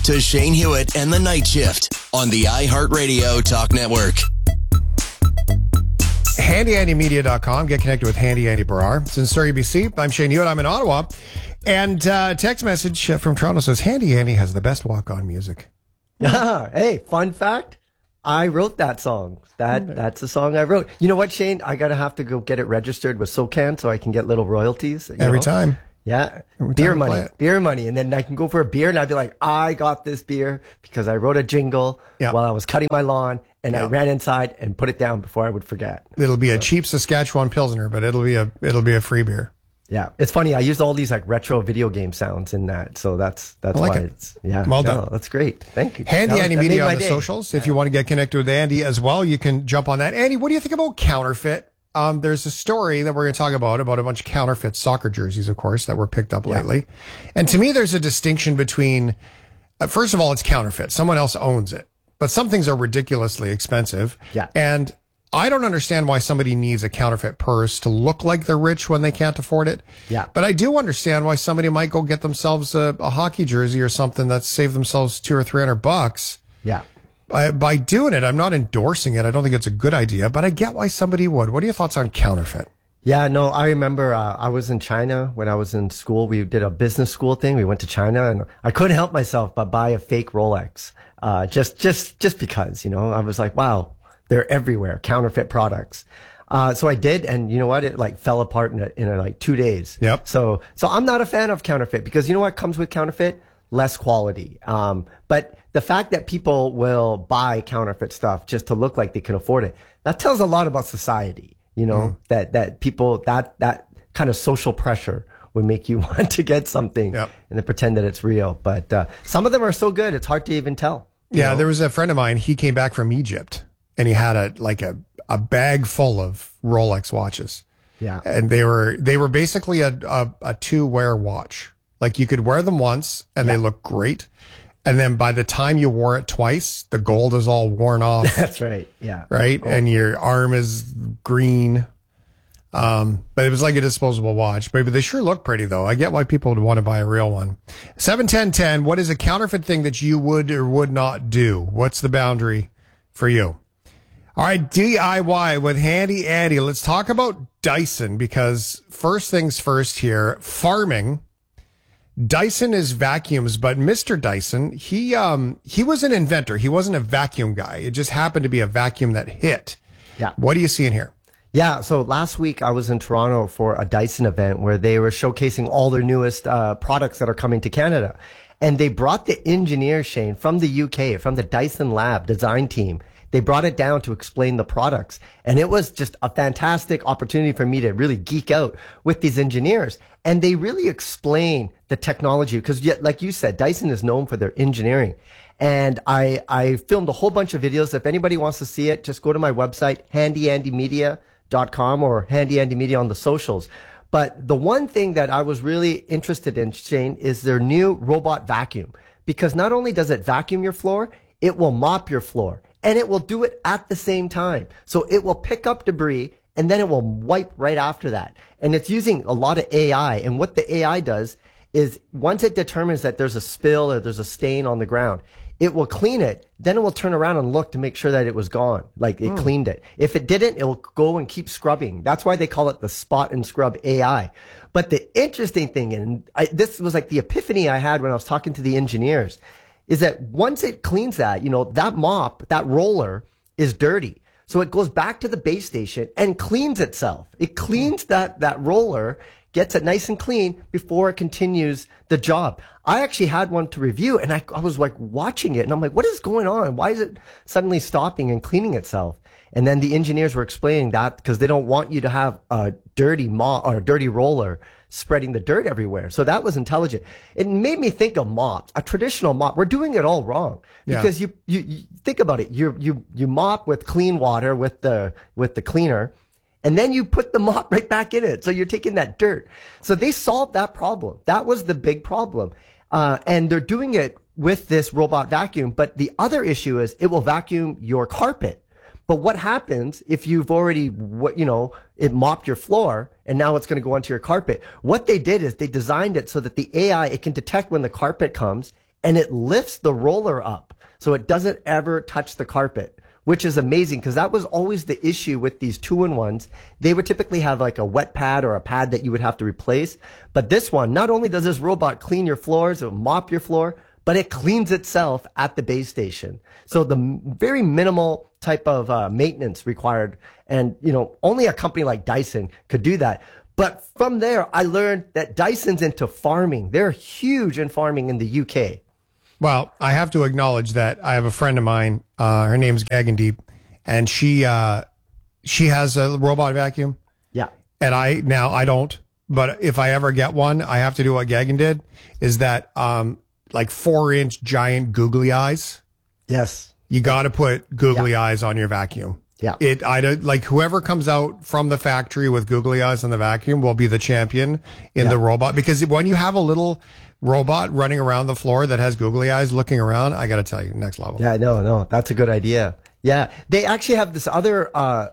to Shane Hewitt and the Night Shift on the iHeartRadio Talk Network. HandyAndyMedia.com. Get connected with Handy Andy Barrar. It's in Surrey, BC. I'm Shane Hewitt. I'm in Ottawa. And text message from Toronto says, Handy Andy has the best walk-on music. Hey, fun fact. I wrote that song. That's the song I wrote. You know what, Shane? I have to go get it registered with SOCAN so I can get little royalties. Every time. Yeah. Beer money. And then I can go for a beer and I'd be like, I got this beer because I wrote a jingle while I was cutting my lawn and I ran inside and put it down before I would forget. It'll be a cheap Saskatchewan Pilsner, but it'll be a free beer. Yeah. It's funny. I used all these like retro video game sounds in that. So that's why it's, well done. That's great. Thank you. Handy Andy Media on the socials. If you want to get connected with Andy as well, you can jump on that. Andy, what do you think about counterfeit? There's a story that we're going to talk about a bunch of counterfeit soccer jerseys, of course, that were picked up lately. And to me, there's a distinction between, first of all, it's counterfeit. Someone else owns it. But some things are ridiculously expensive. Yeah. And I don't understand why somebody needs a counterfeit purse to look like they're rich when they can't afford it. Yeah. But I do understand why somebody might go get themselves a hockey jersey or something that saved themselves $200 or $300. Yeah. By doing it, I'm not endorsing it. I don't think it's a good idea, but I get why somebody would. What are your thoughts on counterfeit? Yeah, no, I remember I was in China when I was in school. We did a business school thing. We went to China and I couldn't help myself but buy a fake Rolex. Just because, I was like, wow, they're everywhere, counterfeit products. So I did, and you know what? It like fell apart in like 2 days. Yep. So I'm not a fan of counterfeit because you know what comes with counterfeit? Less quality. But the fact that people will buy counterfeit stuff just to look like they can afford it, that tells a lot about society, that people, that kind of social pressure would make you want to get something and then pretend that it's real. But some of them are so good, it's hard to even tell. Yeah, there was a friend of mine, he came back from Egypt and he had a bag full of Rolex watches. Yeah. And they were basically a two-wear watch. Like you could wear them once and they look great. And then by the time you wore it twice, the gold is all worn off. That's right. Yeah. Right. Gold. And your arm is green. But it was like a disposable watch. But they sure look pretty though. I get why people would want to buy a real one. 71010. What is a counterfeit thing that you would or would not do? What's the boundary for you? All right. DIY with Handy Andy. Let's talk about Dyson because first things first here, farming. Dyson is vacuums, but Mr. Dyson, he was an inventor. He wasn't a vacuum guy. It just happened to be a vacuum that hit. Yeah. What do you see in here? Yeah. So last week I was in Toronto for a Dyson event where they were showcasing all their newest products that are coming to Canada. And they brought the engineer, Shane, from the UK, from the Dyson Lab design team. They brought it down to explain the products. And it was just a fantastic opportunity for me to really geek out with these engineers. And they really explain the technology because, like you said, Dyson is known for their engineering. And I filmed a whole bunch of videos. If anybody wants to see it, just go to my website, handyandymedia.com or Handy Andy Media on the socials. But the one thing that I was really interested in, Shane, is their new robot vacuum. Because not only does it vacuum your floor, it will mop your floor. And it will do it at the same time. So it will pick up debris and then it will wipe right after that. And it's using a lot of AI. And what the AI does is once it determines that there's a spill or there's a stain on the ground, it will clean it. Then it will turn around and look to make sure that it was gone. Like it cleaned it. If it didn't, it will go and keep scrubbing. That's why they call it the spot and scrub AI. But the interesting thing, and this was like the epiphany I had when I was talking to the engineers, is that once it cleans that, that mop, that roller is dirty. So it goes back to the base station and cleans itself. It cleans that roller, gets it nice and clean before it continues the job. I actually had one to review and I was like watching it and I'm like, what is going on? Why is it suddenly stopping and cleaning itself? And then the engineers were explaining that because they don't want you to have a dirty mop or a dirty roller spreading the dirt everywhere. So that was intelligent. It made me think of mops, a traditional mop. We're doing it all wrong because you think about it. You mop with clean water with the cleaner and then you put the mop right back in it. So you're taking that dirt. So they solved that problem. That was the big problem. And they're doing it with this robot vacuum. But the other issue is it will vacuum your carpet. But what happens if you've already, it mopped your floor and now it's going to go onto your carpet? What they did is they designed it so that the AI, it can detect when the carpet comes and it lifts the roller up so it doesn't ever touch the carpet, which is amazing because that was always the issue with these 2-in-1s. They would typically have like a wet pad or a pad that you would have to replace. But this one, not only does this robot clean your floors, it'll mop your floor, but it cleans itself at the base station. So the very minimal type of maintenance required. And, only a company like Dyson could do that. But from there, I learned that Dyson's into farming. They're huge in farming in the UK. Well, I have to acknowledge that I have a friend of mine. Her name's Gagandeep, and she has a robot vacuum. Yeah. And I don't, but if I ever get one, I have to do what Gagan did. Is that like 4-inch giant googly eyes? Yes. You got to put googly eyes on your vacuum. Yeah. I don't like whoever comes out from the factory with googly eyes on the vacuum will be the champion in the robot, because when you have a little robot running around the floor that has googly eyes looking around, I got to tell you, next level. Yeah, no, that's a good idea. Yeah, they actually have this other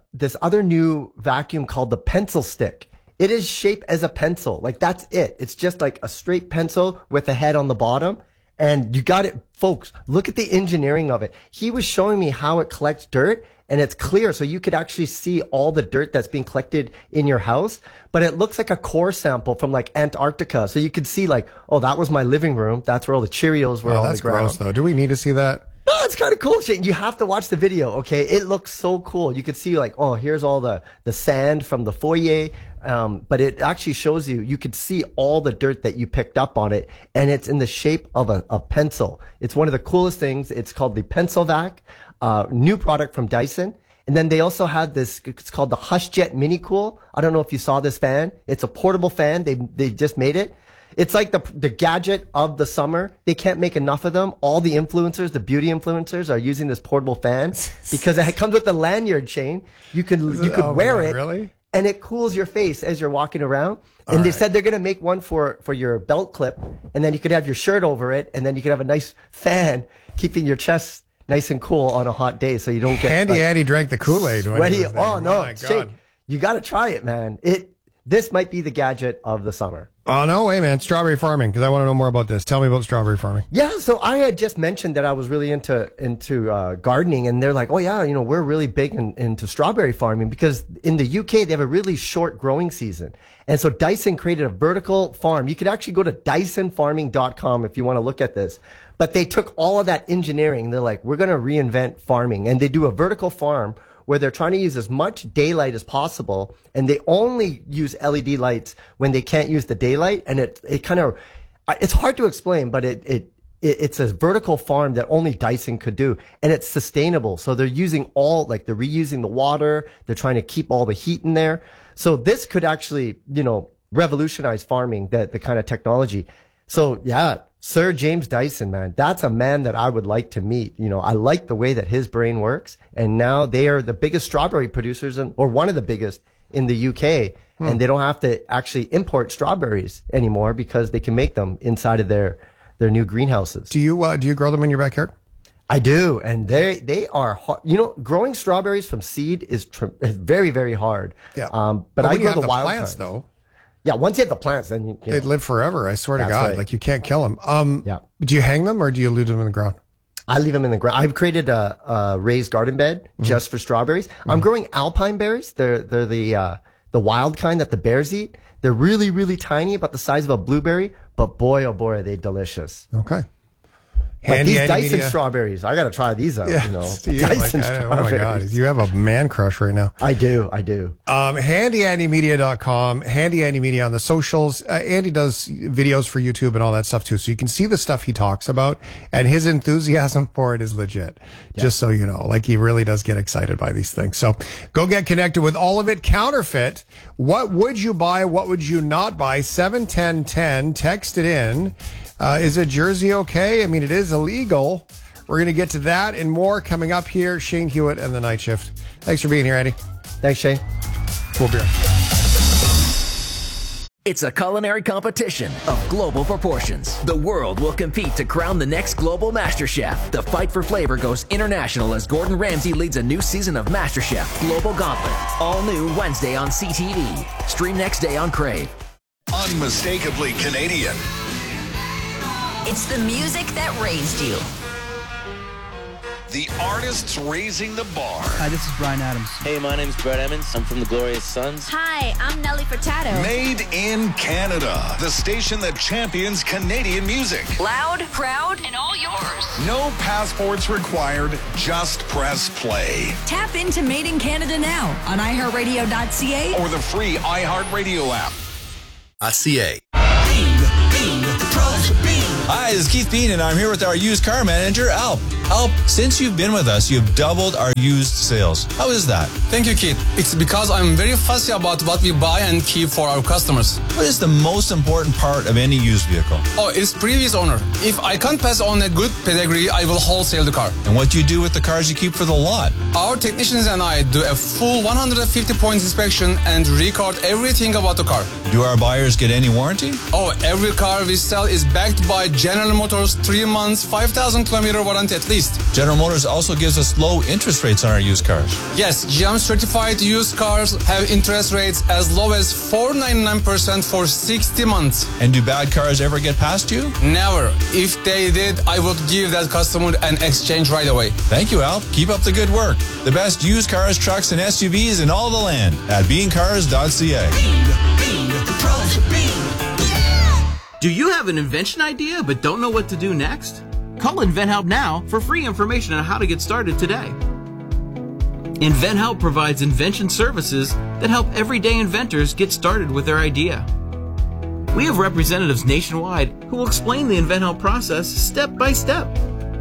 new vacuum called the pencil stick. It is shaped as a pencil. Like that's it. It's just like a straight pencil with a head on the bottom. And you got it, folks. Look at the engineering of it. He was showing me how it collects dirt, and it's clear. So you could actually see all the dirt that's being collected in your house, but it looks like a core sample from like Antarctica. So you could see like, oh, that was my living room. That's where all the Cheerios were on the ground. That's gross though. Do we need to see that? No, it's kind of cool, Shane. You have to watch the video, okay? It looks so cool. You could see like, oh, here's all the sand from the foyer. But it actually shows you could see all the dirt that you picked up on it, and it's in the shape of a pencil. It's one of the coolest things. It's called the Pencil Vac, new product from Dyson. And then they also had this, it's called the HushJet Mini Cool. I don't know if you saw this fan. It's a portable fan. They just made it. It's like the gadget of the summer. They can't make enough of them. All the influencers, the beauty influencers, are using this portable fan because it comes with a lanyard, Shane. You could wear it. Really? And it cools your face as you're walking around. And they said they're going to make one for your belt clip, and then you could have your shirt over it, and then you could have a nice fan keeping your chest nice and cool on a hot day, so you don't get Handy Andy drank the Kool-Aid. Sweaty. Oh no, my Shane, God. you got to try it, man. This might be the gadget of the summer. Oh, no way, man. Strawberry farming, because I want to know more about this. Tell me about strawberry farming. Yeah, so I had just mentioned that I was really into gardening, and they're like, oh, yeah, we're really big into strawberry farming because in the UK, they have a really short growing season. And so Dyson created a vertical farm. You could actually go to dysonfarming.com if you want to look at this. But they took all of that engineering. They're like, we're going to reinvent farming. And they do a vertical farm where they're trying to use as much daylight as possible, and they only use LED lights when they can't use the daylight. And it kind of, it's hard to explain, but it's a vertical farm that only Dyson could do, and it's sustainable. So they're using they're reusing the water. They're trying to keep all the heat in there. So this could actually, revolutionize farming, the kind of technology. So yeah, Sir James Dyson, man, that's a man that I would like to meet. I like the way that his brain works. And now they are the biggest strawberry producers or one of the biggest in the UK. And they don't have to actually import strawberries anymore because they can make them inside of their new greenhouses. Do you grow them in your backyard? I do. And they are hard. Growing strawberries from seed is very, very hard. Yeah. But I when you grow have the wild plants, kinds. though. Yeah, once you have the plants, then They'd live forever. I swear to That's God. right. Like you can't kill them. Yeah. Do you hang them or do you leave them in the ground? I leave them in the ground. I've created a raised garden bed just for strawberries. I'm growing alpine berries. They're the wild kind that the bears eat. They're really, really tiny, about the size of a blueberry. But boy, oh boy, are they delicious. Okay. But these Handy Dyson Media. strawberries, I got to try these out. Oh Dyson my strawberries. God. You have a man crush right now. I do. HandyAndyMedia.com, Handy Andy Media on the socials. Andy does videos for YouTube and all that stuff too. So you can see the stuff he talks about, and his enthusiasm for it is legit. Yeah. Just so you know, like he really does get excited by these things. So go get connected with all of it. Counterfeit. What would you buy? What would you not buy? 71010. Text it in. Is a jersey okay? I mean, it is illegal. We're going to get to that and more coming up here. Shane Hewitt and the Night Shift. Thanks for being here, Andy. Thanks, Shane. We'll be right back. It's a culinary competition of global proportions. The world will compete to crown the next global MasterChef. The fight for flavor goes international as Gordon Ramsay leads a new season of MasterChef Global Gauntlet. All new Wednesday on CTV. Stream next day on Crave. Unmistakably Canadian. It's the music that raised you. The artists raising the bar. Hi, this is Bryan Adams. Hey, my name's Brett Emmons. I'm from the Glorious Sons. Hi, I'm Nelly Furtado. Made in Canada. The station that champions Canadian music. Loud, proud, and all yours. No passports required. Just press play. Tap into Made in Canada now on iHeartRadio.ca or the free iHeartRadio app. .ca. Hi, this is Keith Bean, and I'm here with our used car manager, Alp. Alp, since you've been with us, you've doubled our used sales. How is that? Thank you, Keith. It's because I'm very fussy about what we buy and keep for our customers. What is the most important part of any used vehicle? Oh, it's previous owner. If I can't pass on a good pedigree, I will wholesale the car. And what do you do with the cars you keep for the lot? Our technicians and I do a full 150-point inspection and record everything about the car. Do our buyers get any warranty? Oh, every car we sell is backed by General Motors 3 months, 5,000 kilometer warranty at least. General Motors also gives us low interest rates on our used cars. Yes, GM certified used cars have interest rates as low as 4.99% for 60 months. And do bad cars ever get past you? Never. If they did, I would give that customer an exchange right away. Thank you, Al. Keep up the good work. The best used cars, trucks, and SUVs in all the land at beancars.ca. Do you have an invention idea but don't know what to do next? Call InventHelp now for free information on how to get started today. InventHelp provides invention services that help everyday inventors get started with their idea. We have representatives nationwide who will explain the InventHelp process step by step.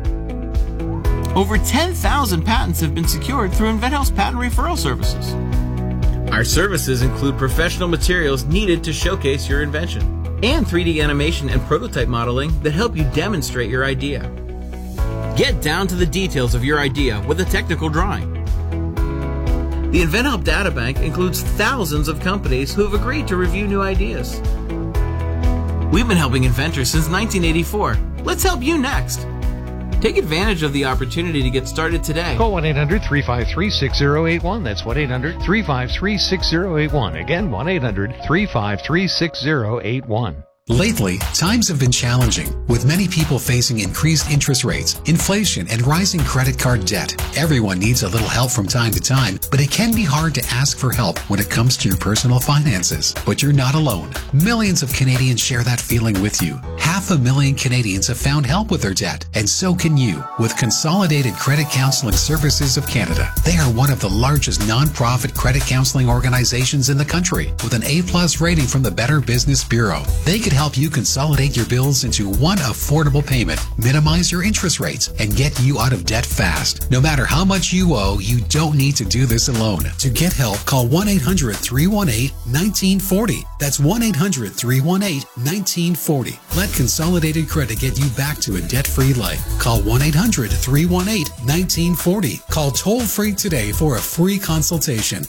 Over 10,000 patents have been secured through InventHelp's patent referral services. Our services include professional materials needed to showcase your invention, and 3D animation and prototype modeling that help you demonstrate your idea. Get down to the details of your idea with a technical drawing. The InventHelp Databank includes thousands of companies who have agreed to review new ideas. We've been helping inventors since 1984. Let's help you next. Take advantage of the opportunity to get started today. Call 1-800-353-6081. That's 1-800-353-6081. Again, 1-800-353-6081. Lately, times have been challenging, with many people facing increased interest rates, inflation, and rising credit card debt. Everyone needs a little help from time to time, but it can be hard to ask for help when it comes to your personal finances. But you're not alone. Millions of Canadians share that feeling with you. 500,000 Canadians have found help with their debt, and so can you, with Consolidated Credit Counseling Services of Canada. They are one of the largest non-profit credit counseling organizations in the country, with an A+ rating from the Better Business Bureau. They could help you consolidate your bills into one affordable payment, minimize your interest rates, and get you out of debt fast. No matter how much you owe, you don't need to do this alone. To get help, call 1-800-318-1940. That's 1-800-318-1940. Let Consolidated Credit get you back to a debt-free life. Call 1-800-318-1940. Call toll-free today for a free consultation.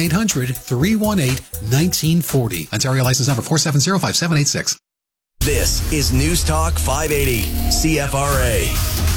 1-800-318-1940. Ontario license number 4705786. This is News Talk 580, CFRA.